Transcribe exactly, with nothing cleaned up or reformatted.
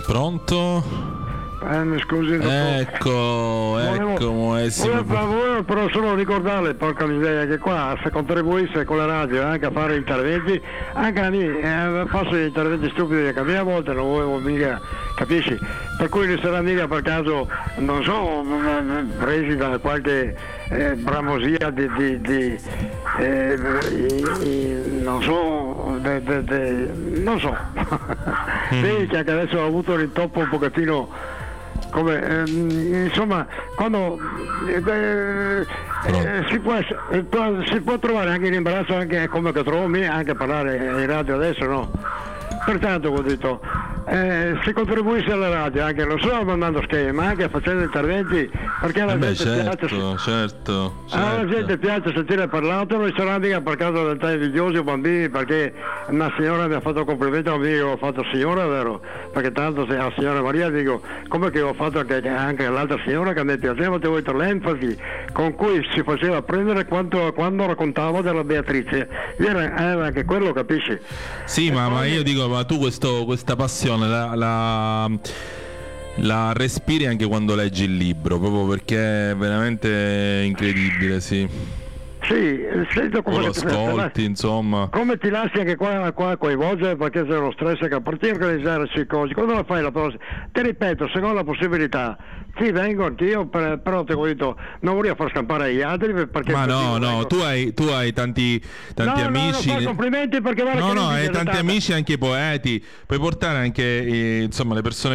Pronto? Eh, mi scusi, dottore. Ecco, Volevo- ecco, eh, sì, Volevo, volevo però solo ricordarle, porca miseria, che qua se contribuisse con la radio anche a fare interventi, anche a me, eh, faccio gli interventi stupidi che a mia volta non volevo mica, capisci? Per cui non sarà mica per caso, non so, mm, presi da qualche eh, bramosia di, di, di eh, i- i- non so, de- de- de- non so, vedi che anche adesso ho avuto un rintoppo un pochettino come ehm, insomma quando eh, eh, si, può, ess- eh, può- si può trovare anche in imbarazzo anche come che trovo me anche a parlare in radio adesso, no? Pertanto ho detto eh, si contribuisce alla radio anche non solo mandando schemi ma anche facendo interventi perché alla eh beh, gente certo, piace certo, alla certo. gente piace sentire parlare, non sarà mica per caso del taglio invidiosi o bambini, perché una signora mi ha fatto complimento a me che ho fatto signora, vero? Perché tanto se la signora Maria dico, come che ho fatto anche, anche l'altra signora che mi piaceva, ti ho detto l'enfasi con cui si faceva prendere quanto, quando raccontavo della Beatrice. Era, era anche quello, capisci? Sì, E ma, ma poi- io dico, ma tu questo, questa passione la, la, la respiri anche quando leggi il libro, proprio perché è veramente incredibile, sì. Sì, sento O come lo che ti- ascolti, insomma. come ti lasci anche qua, qua a coinvolgere perché c'è lo stress che a partire di organizzare queste cose quando la fai la prossima ti ripeto secondo la possibilità sì vengo anch'io per- però ti ho detto non voglio far scappare agli altri perché Ma no, dico, no, vengo. tu hai, tu hai tanti, tanti no, amici. no, non fai complimenti perché guarda No, che no, non hai dice tanti tanta- amici anche poeti. Puoi portare anche eh, insomma le persone